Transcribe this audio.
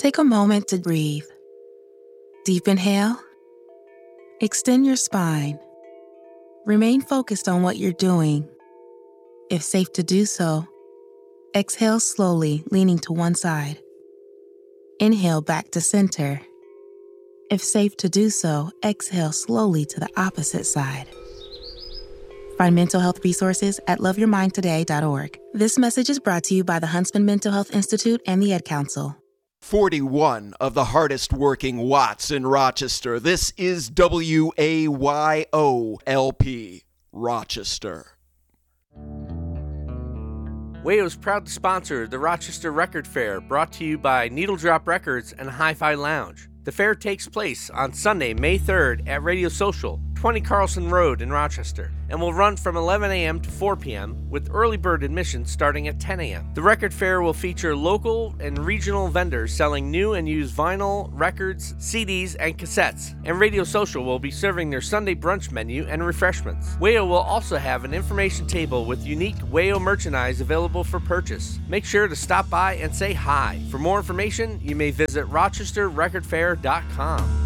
Take a moment to breathe. Deep inhale. Extend your spine. Remain focused on what you're doing. If safe to do so, exhale slowly, leaning to one side. Inhale back to center. If safe to do so, exhale slowly to the opposite side. Find mental health resources at loveyourmindtoday.org. This message is brought to you by the Huntsman Mental Health Institute and the Ed Council. 41 of the hardest working Watts in Rochester. This is WAYOLP, Rochester. WAYO is proud to sponsor the Rochester Record Fair, brought to you by Needle Drop Records and Hi-Fi Lounge. The fair takes place on Sunday, May 3rd at Radio Social, 20 Carlson Road in Rochester, and will run from 11 a.m. to 4 p.m. with early bird admission starting at 10 a.m. The record fair will feature local and regional vendors selling new and used vinyl, records, CDs, and cassettes, and Radio Social will be serving their Sunday brunch menu and refreshments. WAYO will also have an information table with unique WAYO merchandise available for purchase. Make sure to stop by and say hi. For more information, you may visit rochesterrecordfair.com.